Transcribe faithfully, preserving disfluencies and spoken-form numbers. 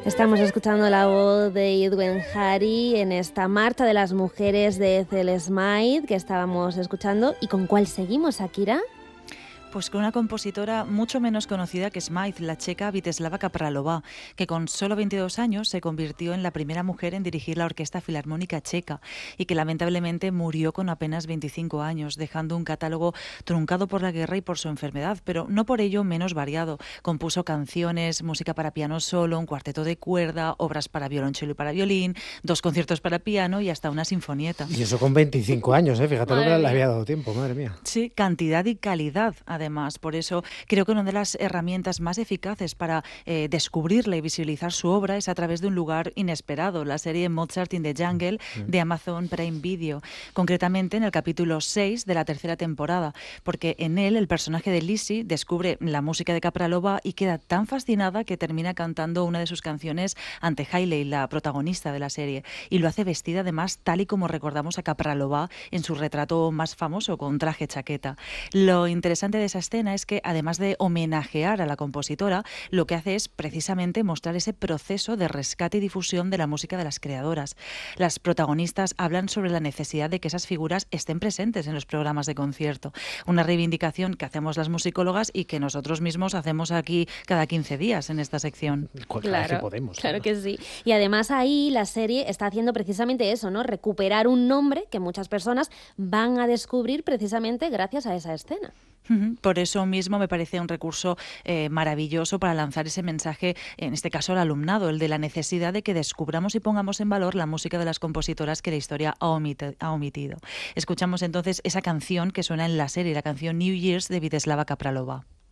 Estamos escuchando la voz de Edwin Hari en esta Marcha de las Mujeres de Ethel Smythe que estábamos escuchando. ¿Y con cuál seguimos, Akira? Pues con una compositora mucho menos conocida que Smythe, la checa Vítězslava Kaprálová, que con solo veintidós años se convirtió en la primera mujer en dirigir la Orquesta Filarmónica Checa y que lamentablemente murió con apenas veinticinco años, dejando un catálogo truncado por la guerra y por su enfermedad, pero no por ello menos variado. Compuso canciones, música para piano solo, un cuarteto de cuerda, obras para violonchelo y para violín, dos conciertos para piano y hasta una sinfonieta. Y eso con veinticinco años, ¿eh? Fíjate lo que le había dado tiempo, madre mía. Sí, cantidad y calidad, además. Además, por eso creo que una de las herramientas más eficaces para eh, descubrirla y visibilizar su obra es a través de un lugar inesperado, la serie Mozart in the Jungle de Amazon Prime Video, concretamente en el capítulo seis de la tercera temporada, porque en él el personaje de Lizzie descubre la música de Kaprálová y queda tan fascinada que termina cantando una de sus canciones ante Hailey, la protagonista de la serie, y lo hace vestida además tal y como recordamos a Kaprálová en su retrato más famoso, con traje chaqueta. Lo interesante de esa escena es que, además de homenajear a la compositora, lo que hace es precisamente mostrar ese proceso de rescate y difusión de la música de las creadoras. Las protagonistas hablan sobre la necesidad de que esas figuras estén presentes en los programas de concierto, una reivindicación que hacemos las musicólogas y que nosotros mismos hacemos aquí cada quince días en esta sección. Claro, que podemos, claro que sí. Y además ahí la serie está haciendo precisamente eso, ¿no? Recuperar un nombre que muchas personas van a descubrir precisamente gracias a esa escena. Por eso mismo me parece un recurso eh, maravilloso para lanzar ese mensaje, en este caso al alumnado, el de la necesidad de que descubramos y pongamos en valor la música de las compositoras que la historia ha, omit- ha omitido. Escuchamos entonces esa canción que suena en la serie, la canción New Year's de Vítězslava Kaprálová.